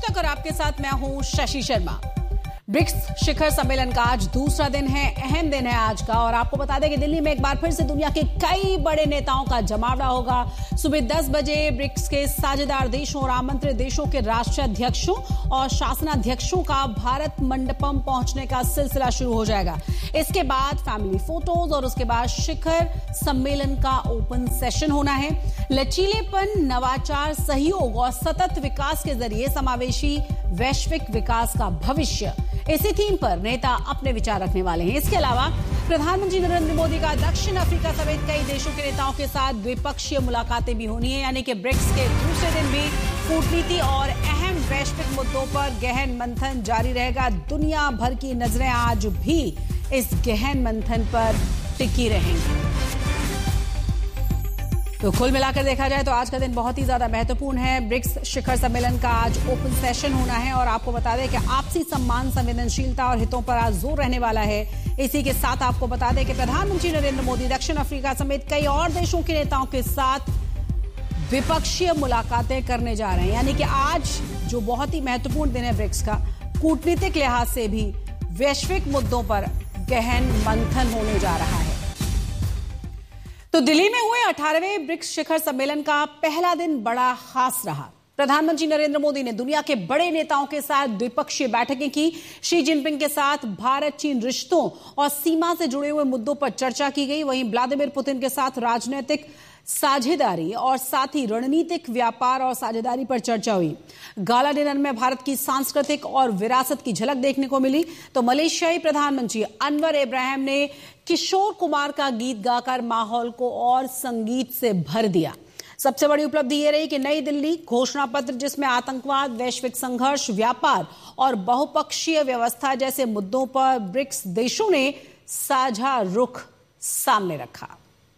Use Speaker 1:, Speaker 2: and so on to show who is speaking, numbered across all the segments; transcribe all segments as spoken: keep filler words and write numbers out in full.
Speaker 1: और आपके साथ मैं हूं शशि शर्मा। ब्रिक्स शिखर सम्मेलन का आज दूसरा दिन है, अहम दिन है आज का। और आपको बता दें कि दिल्ली में एक बार फिर से दुनिया के कई बड़े नेताओं का जमावड़ा होगा। सुबह दस बजे ब्रिक्स के साझेदार देशों और आमंत्रित देशों के राष्ट्राध्यक्षों और शासनाध्यक्षों का भारत मंडपम पहुंचने का सिलसिला शुरू हो जाएगा। इसके बाद फैमिली फोटोज और उसके बाद शिखर सम्मेलन का ओपन सेशन होना है। लचीलेपन, नवाचार, सहयोग और सतत विकास के जरिए समावेशी वैश्विक विकास का भविष्य, इसी थीम पर नेता अपने विचार रखने वाले हैं। इसके अलावा प्रधानमंत्री नरेंद्र मोदी का दक्षिण अफ्रीका समेत कई देशों के नेताओं के साथ द्विपक्षीय मुलाकातें भी होनी है। यानी कि ब्रिक्स के दूसरे दिन भी कूटनीति और अहम वैश्विक मुद्दों पर गहन मंथन जारी रहेगा। दुनिया भर की नजरें आज भी इस गहन मंथन पर टिकी रहेंगी। तो कुल मिलाकर देखा जाए तो आज का दिन बहुत ही ज्यादा महत्वपूर्ण है। ब्रिक्स शिखर सम्मेलन का आज ओपन सेशन होना है और आपको बता दें कि आपसी सम्मान, संवेदनशीलता और हितों पर आज जोर रहने वाला है। इसी के साथ आपको बता दें कि प्रधानमंत्री नरेंद्र मोदी दक्षिण अफ्रीका समेत कई और देशों के नेताओं के साथ द्विपक्षीय मुलाकातें करने जा रहे हैं। यानी कि आज जो बहुत ही महत्वपूर्ण दिन है ब्रिक्स का, कूटनीतिक लिहाज से भी वैश्विक मुद्दों पर गहन मंथन होने जा रहा है। तो दिल्ली में हुए अठारहवें ब्रिक्स शिखर सम्मेलन का पहला दिन बड़ा खास रहा। प्रधानमंत्री नरेंद्र मोदी ने दुनिया के बड़े नेताओं के साथ द्विपक्षीय बैठकें की। शी जिनपिंग के साथ भारत चीन रिश्तों और सीमा से जुड़े हुए मुद्दों पर चर्चा की गई। वहीं व्लादिमीर पुतिन के साथ राजनीतिक साझेदारी और साथ ही रणनीतिक व्यापार और साझेदारी पर चर्चा हुई। गाला डिनर में भारत की सांस्कृतिक और विरासत की झलक देखने को मिली। तो मलेशियाई प्रधानमंत्री अनवर इब्राहिम ने किशोर कुमार का गीत गाकर माहौल को और संगीत से भर दिया। सबसे बड़ी उपलब्धि यह रही कि नई दिल्ली घोषणा पत्र, जिसमें आतंकवाद, वैश्विक संघर्ष, व्यापार और बहुपक्षीय व्यवस्था जैसे मुद्दों पर ब्रिक्स देशों ने साझा रुख सामने रखा।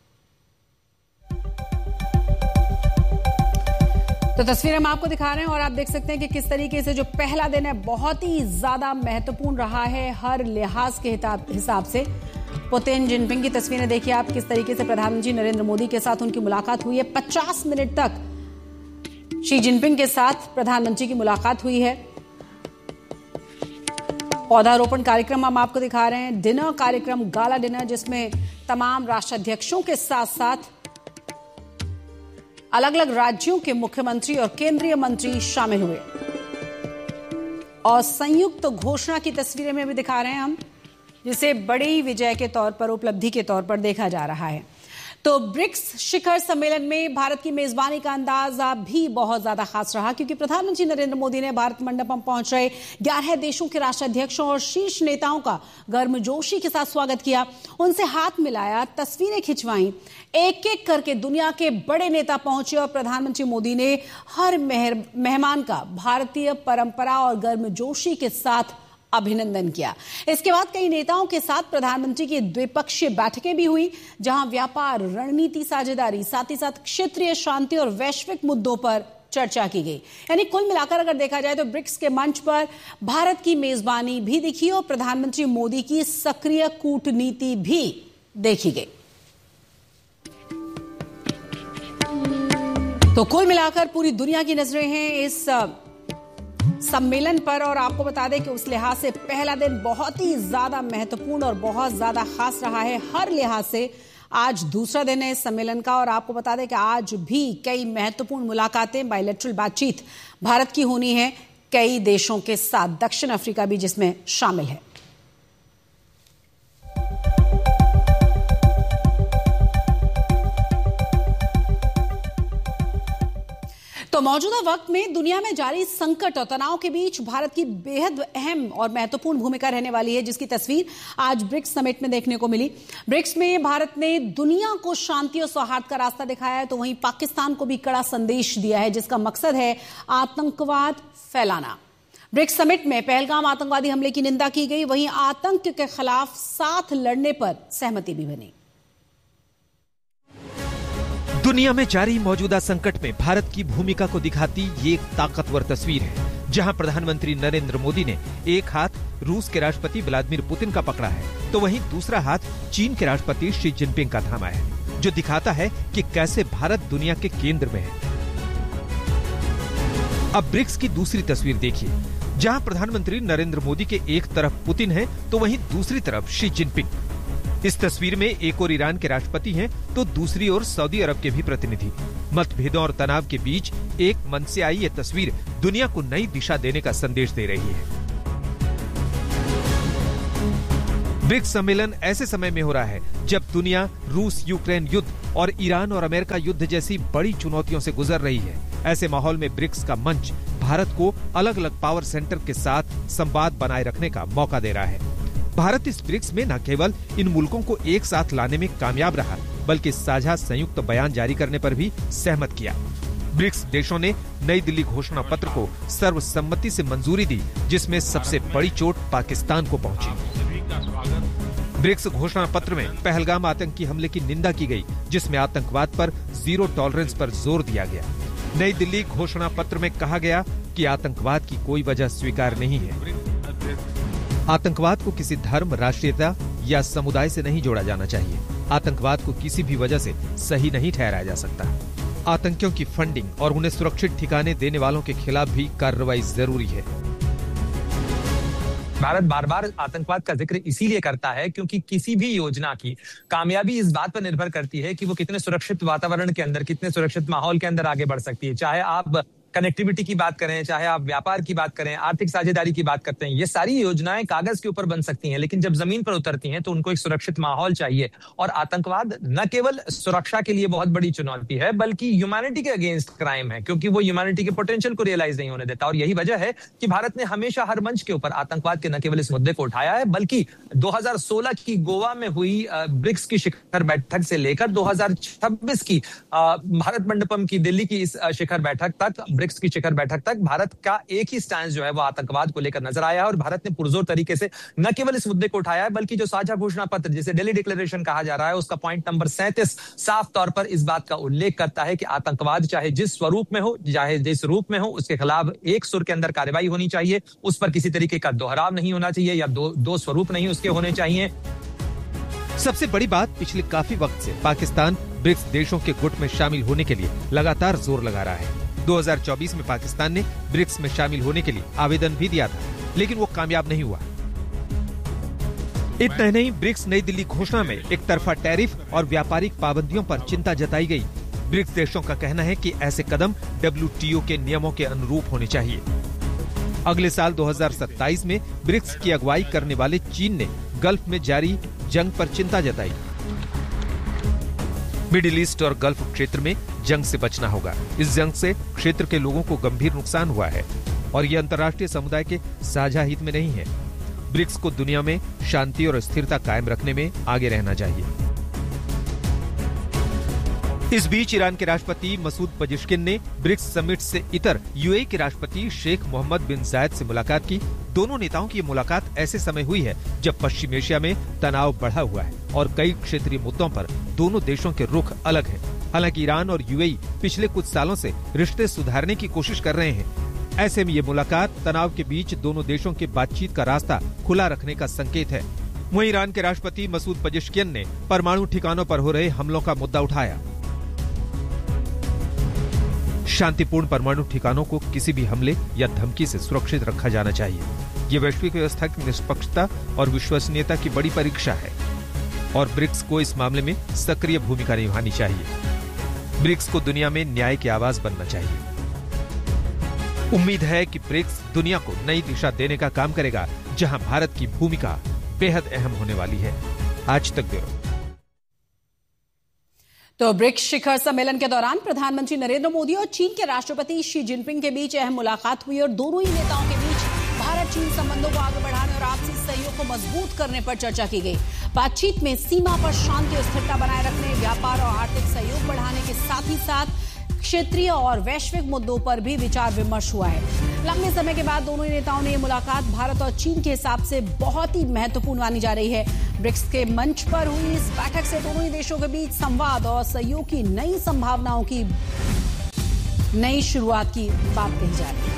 Speaker 1: तो तस्वीर हम आपको दिखा रहे हैं और आप देख सकते हैं कि किस तरीके से जो पहला दिन है बहुत ही ज्यादा महत्वपूर्ण रहा है हर लिहाज के हिसाब से। पुतिन, जिनपिंग की तस्वीरें देखिए आप, किस तरीके से प्रधानमंत्री नरेंद्र मोदी के साथ उनकी मुलाकात हुई है। पचास मिनट तक शी जिनपिंग के साथ प्रधानमंत्री की मुलाकात हुई है। पौधारोपण कार्यक्रम हम आपको दिखा रहे हैं। डिनर कार्यक्रम, गाला डिनर, जिसमें तमाम राष्ट्राध्यक्षों के साथ साथ अलग अलग राज्यों के मुख्यमंत्री और केंद्रीय मंत्री शामिल हुए। और संयुक्त घोषणा की तस्वीरें में भी दिखा रहे हैं हम, जिसे बड़ी विजय के तौर पर, उपलब्धि के तौर पर देखा जा रहा है। तो ब्रिक्स शिखर सम्मेलन में भारत की मेजबानी का अंदाजा भी बहुत ज्यादा खास रहा, क्योंकि प्रधानमंत्री नरेंद्र मोदी ने भारत मंडपम पहुंच रहे ग्यारह देशों के राष्ट्राध्यक्षों और शीर्ष नेताओं का गर्मजोशी के साथ स्वागत किया, उनसे हाथ मिलाया, तस्वीरें खिंचवाई। एक एक करके दुनिया के बड़े नेता पहुंचे और प्रधानमंत्री मोदी ने हर मेहमान का भारतीय परंपरा और गर्मजोशी के साथ अभिनंदन किया। इसके बाद कई नेताओं के साथ प्रधानमंत्री की द्विपक्षीय बैठकें भी हुई, जहां व्यापार, रणनीति, साझेदारी, साथ ही साथ क्षेत्रीय शांति और वैश्विक मुद्दों पर चर्चा की गई। यानी कुल मिलाकर अगर देखा जाए तो ब्रिक्स के मंच पर भारत की मेजबानी भी दिखी और प्रधानमंत्री मोदी की सक्रिय कूटनीति भी देखी गई। तो कुल मिलाकर पूरी दुनिया की नजरें हैं इस सम्मेलन पर। और आपको बता दें कि उस लिहाज से पहला दिन बहुत ही ज्यादा महत्वपूर्ण और बहुत ज्यादा खास रहा है हर लिहाज से। आज दूसरा दिन है इस सम्मेलन का और आपको बता दें कि आज भी कई महत्वपूर्ण मुलाकातें, बायलैटरल बातचीत भारत की होनी है कई देशों के साथ, दक्षिण अफ्रीका भी जिसमें शामिल है। तो मौजूदा वक्त में दुनिया में जारी संकट और तनाव के बीच भारत की बेहद अहम और महत्वपूर्ण भूमिका रहने वाली है, जिसकी तस्वीर आज ब्रिक्स समिट में देखने को मिली। ब्रिक्स में भारत ने दुनिया को शांति और सौहार्द का रास्ता दिखाया है, तो वहीं पाकिस्तान को भी कड़ा संदेश दिया है, जिसका मकसद है आतंकवाद फैलाना। ब्रिक्स समिट में पहलगाम आतंकवादी हमले की निंदा की गई, वहीं आतंक के खिलाफ साथ लड़ने पर सहमति भी बनी।
Speaker 2: दुनिया में जारी मौजूदा संकट में भारत की भूमिका को दिखाती ये एक ताकतवर तस्वीर है, जहां प्रधानमंत्री नरेंद्र मोदी ने एक हाथ रूस के राष्ट्रपति व्लादिमीर पुतिन का पकड़ा है, तो वहीं दूसरा हाथ चीन के राष्ट्रपति शी जिनपिंग का थामा है, जो दिखाता है कि कैसे भारत दुनिया के केंद्र में है। अब ब्रिक्स की दूसरी तस्वीर देखिए, जहां प्रधानमंत्री नरेंद्र मोदी के एक तरफ पुतिन है तो वहीं दूसरी तरफ शी जिनपिंग। इस तस्वीर में एक और ईरान के राष्ट्रपति हैं तो दूसरी ओर सऊदी अरब के भी प्रतिनिधि। मतभेदों और तनाव के बीच एक मन से आई ये तस्वीर दुनिया को नई दिशा देने का संदेश दे रही है। ब्रिक्स सम्मेलन ऐसे समय में हो रहा है जब दुनिया रूस यूक्रेन युद्ध और ईरान और अमेरिका युद्ध जैसी बड़ी चुनौतियों से गुजर रही है। ऐसे माहौल में ब्रिक्स का मंच भारत को अलग अलग पावर सेंटर के साथ संवाद बनाए रखने का मौका दे रहा है। भारत इस ब्रिक्स में न केवल इन मुल्कों को एक साथ लाने में कामयाब रहा, बल्कि साझा संयुक्त बयान जारी करने पर भी सहमत किया। ब्रिक्स देशों ने नई दिल्ली घोषणा पत्र को सर्वसम्मति से मंजूरी दी, जिसमें सबसे बड़ी चोट पाकिस्तान को पहुंची। ब्रिक्स घोषणा पत्र में पहलगाम आतंकी हमले की निंदा की गई, जिसमें आतंकवाद पर जीरो टॉलरेंस पर जोर दिया गया। नई दिल्ली घोषणा पत्र में कहा गया कि आतंकवाद की कोई वजह स्वीकार नहीं है। आतंकवाद को किसी धर्म, राष्ट्रीयता या समुदाय से नहीं जोड़ा जाना चाहिए। आतंकवाद को किसी भी वजह से सही नहीं ठहराया जा सकता। आतंकियों की फंडिंग और उन्हें सुरक्षित ठिकाने देने वालों के खिलाफ भी कार्रवाई जरूरी है।
Speaker 3: भारत बार बार आतंकवाद का जिक्र इसीलिए करता है क्योंकि किसी भी योजना की कामयाबी इस बात पर निर्भर करती है कि वो कितने सुरक्षित वातावरण के अंदर, कितने सुरक्षित माहौल के अंदर आगे बढ़ सकती है। चाहे आप कनेक्टिविटी की बात करें, चाहे आप व्यापार की बात करें, आर्थिक साझेदारी की बात करते हैं, ये सारी योजनाएं कागज के ऊपर बन सकती हैं, लेकिन जब जमीन पर उतरती हैं तो उनको एक सुरक्षित माहौल चाहिए। और आतंकवाद न केवल सुरक्षा के लिए बहुत बड़ी चुनौती है, बल्कि ह्यूमैनिटी के अगेंस्ट क्राइम है, क्योंकि वो ह्यूमैनिटी के पोटेंशियल को रियलाइज नहीं होने देता। और यही वजह है कि भारत ने हमेशा हर मंच के ऊपर आतंकवाद के न केवल इस मुद्दे को उठाया है, बल्कि दो हजार सोलह की गोवा में हुई ब्रिक्स की शिखर बैठक से लेकर दो हजार छब्बीस की भारत मंडपम की दिल्ली की इस शिखर बैठक तक, ब्रिक्स की शिखर बैठक तक भारत का एक ही स्टैंड जो है वो आतंकवाद को लेकर नजर आया है। और भारत ने पुरजोर तरीके से न केवल इस मुद्दे को उठाया है, बल्कि जो साझा घोषणा पत्र जिसे दिल्ली डिक्लेरेशन कहा जा रहा है, उसका पॉइंट नंबर सैंतीस साफ तौर पर इस बात का उल्लेख करता है कि आतंकवाद चाहे जिस स्वरूप में हो, चाहे जिस रूप में हो, उसके खिलाफ एक सुर के अंदर कार्रवाई होनी चाहिए। उस पर किसी तरीके का दोहराव नहीं होना चाहिए या दो, दो स्वरूप नहीं उसके होने चाहिए।
Speaker 2: सबसे बड़ी बात, पिछले काफी वक्त से पाकिस्तान ब्रिक्स देशों के गुट में शामिल होने के लिए लगातार जोर लगा रहा है। दो हजार चौबीस में पाकिस्तान ने ब्रिक्स में शामिल होने के लिए आवेदन भी दिया था, लेकिन वो कामयाब नहीं हुआ। इतना ही नहीं, ब्रिक्स नई दिल्ली घोषणा में एक तरफा टैरिफ और व्यापारिक पाबंदियों पर चिंता जताई गई। ब्रिक्स देशों का कहना है कि ऐसे कदम डब्ल्यू टी ओ के नियमों के अनुरूप होने चाहिए। अगले साल दो हजार सत्ताईस में ब्रिक्स की अगुवाई करने वाले चीन ने गल्फ में जारी जंग पर चिंता जताई। मिडिल ईस्ट और गल्फ क्षेत्र में जंग से बचना होगा। इस जंग से क्षेत्र के लोगों को गंभीर नुकसान हुआ है और ये अंतर्राष्ट्रीय समुदाय के साझा हित में नहीं है। ब्रिक्स को दुनिया में शांति और स्थिरता कायम रखने में आगे रहना चाहिए। इस बीच ईरान के राष्ट्रपति मसूद पजेश्किन ने ब्रिक्स समिट से इतर यूएई के राष्ट्रपति शेख मोहम्मद बिन जायद से मुलाकात की। दोनों नेताओं की ये मुलाकात ऐसे समय हुई है जब पश्चिम एशिया में तनाव बढ़ा हुआ है और कई क्षेत्रीय मुद्दों पर दोनों देशों के रुख अलग हैं। हालांकि ईरान और यूएई पिछले कुछ सालों से रिश्ते सुधारने की कोशिश कर रहे हैं। ऐसे में ये मुलाकात तनाव के बीच दोनों देशों के बातचीत का रास्ता खुला रखने का संकेत है। वहीं ईरान के राष्ट्रपति मसूद पजेश्किन ने परमाणु ठिकानों पर हो रहे हमलों का मुद्दा उठाया। शांतिपूर्ण परमाणु ठिकानों को किसी भी हमले या धमकी से सुरक्षित रखा जाना चाहिए। ये वैश्विक व्यवस्था की निष्पक्षता और विश्वसनीयता की बड़ी परीक्षा है और ब्रिक्स को इस मामले में सक्रिय भूमिका निभानी चाहिए। ब्रिक्स को दुनिया में न्याय की आवाज बनना चाहिए। उम्मीद है कि ब्रिक्स दुनिया को नई दिशा देने का काम करेगा, जहां भारत की भूमिका बेहद अहम होने वाली है। आज तक ब्यूरो।
Speaker 1: तो ब्रिक्स शिखर सम्मेलन के दौरान प्रधानमंत्री नरेंद्र मोदी और चीन के राष्ट्रपति शी जिनपिंग के बीच अहम मुलाकात हुई और दोनों ही नेताओं के बीच भारत चीन संबंधों को आगे बढ़ाने और आपसी सहयोग को मजबूत करने पर चर्चा की गई। बातचीत में सीमा पर शांति और स्थिरता बनाए रखने, व्यापार और आर्थिक सहयोग बढ़ाने के साथ ही साथ क्षेत्रीय और वैश्विक मुद्दों पर भी विचार विमर्श हुआ है। लंबे समय के बाद दोनों ही नेताओं ने यह मुलाकात भारत और चीन के हिसाब से बहुत ही महत्वपूर्ण मानी जा रही है। ब्रिक्स के मंच पर हुई इस बैठक से दोनों ही देशों के बीच संवाद और सहयोग की नई संभावनाओं की नई शुरुआत की बात कही जा रही है।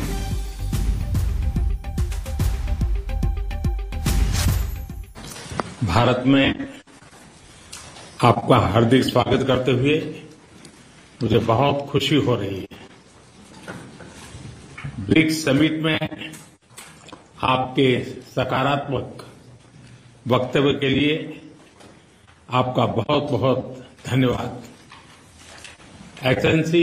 Speaker 4: भारत में आपका हार्दिक स्वागत करते हुए मुझे बहुत खुशी हो रही है। ब्रिक्स समिट में आपके सकारात्मक वक्तव्य के लिए आपका बहुत बहुत धन्यवाद। एक्सेलेंसी,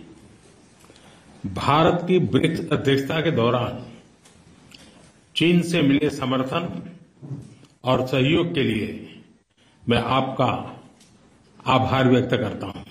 Speaker 4: भारत की ब्रिक्स अध्यक्षता के दौरान चीन से मिले समर्थन और सहयोग के लिए मैं आपका आभार व्यक्त करता हूं।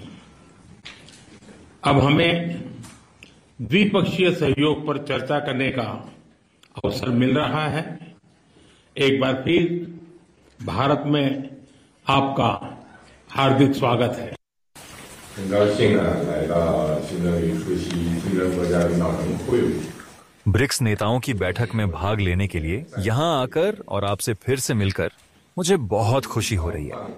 Speaker 4: अब हमें द्विपक्षीय सहयोग पर चर्चा करने का अवसर मिल रहा है। एक बार फिर भारत में आपका हार्दिक स्वागत है।
Speaker 5: 很高兴啊，来到新德里出席金砖国家领导人会晤。
Speaker 6: ब्रिक्स नेताओं की बैठक में भाग लेने के लिए यहाँ आकर और आपसे फिर से मिलकर मुझे बहुत खुशी हो रही है।